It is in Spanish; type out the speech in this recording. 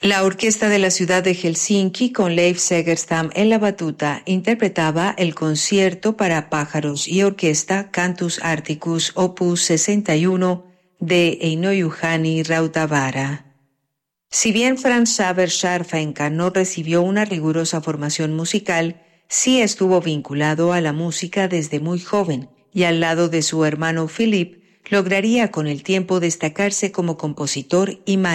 La orquesta de la ciudad de Helsinki, con Leif Segerstam en la batuta, interpretaba el concierto para pájaros y orquesta Cantus Arcticus Opus 61 de Eino Juhani Rautavaara. Si bien Franz Xaver Scharfenka no recibió una rigurosa formación musical, sí estuvo vinculado a la música desde muy joven y al lado de su hermano Philipp lograría con el tiempo destacarse como compositor y maestro.